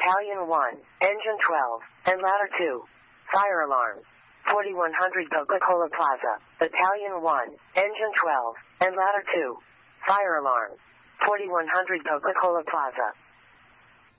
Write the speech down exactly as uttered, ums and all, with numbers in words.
Battalion one, Engine twelve, and Ladder two. Fire alarm. forty-one hundred Coca-Cola Plaza, Battalion one, Engine twelve, and Ladder two. Fire alarm. forty-one hundred Coca-Cola Plaza.